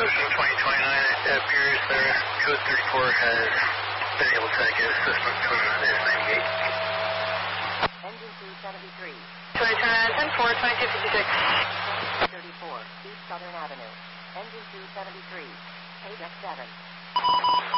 Ocean 2029, it appears their code 34 has been able to get assessment from S98. Engine 273. 2029, 10-4, 2256. 34, East Southern Avenue. Engine 273. ADEX 7.